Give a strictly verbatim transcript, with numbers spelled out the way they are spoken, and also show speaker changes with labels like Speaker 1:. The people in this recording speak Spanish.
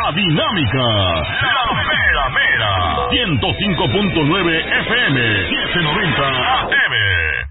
Speaker 1: La Dinámica, La Mera Mera, ciento cinco punto nueve F M, setecientos noventa A M.